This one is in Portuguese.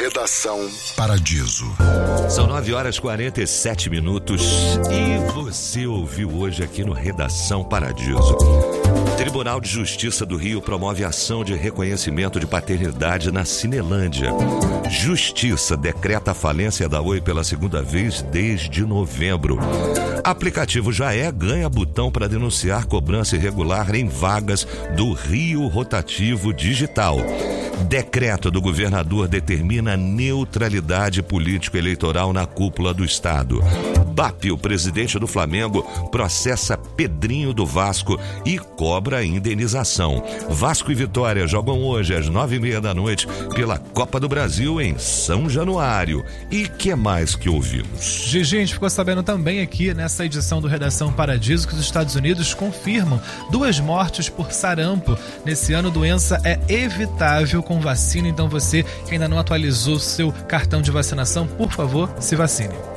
Redação Paradiso. São 9h47 e você ouviu hoje aqui no Redação Paradiso. Tribunal de Justiça do Rio promove ação de reconhecimento de paternidade na Cinelândia. Justiça decreta a falência da Oi pela segunda vez desde novembro. Aplicativo Jaé ganha botão para denunciar cobrança irregular em vagas do Rio Rotativo Digital. Decreto do governador determina neutralidade político-eleitoral na cúpula do Estado. BAP, o presidente do Flamengo, processa Pedrinho do Vasco e cobra indenização. Vasco e Vitória jogam hoje às 9h30 pela Copa do Brasil em São Januário. E que mais que ouvimos? Gigi, a gente ficou sabendo também aqui nessa edição do Redação Paradiso que os Estados Unidos confirmam 2 mortes por sarampo. Nesse ano, doença é evitável com vacina, então você que ainda não atualizou seu cartão de vacinação, por favor, se vacine.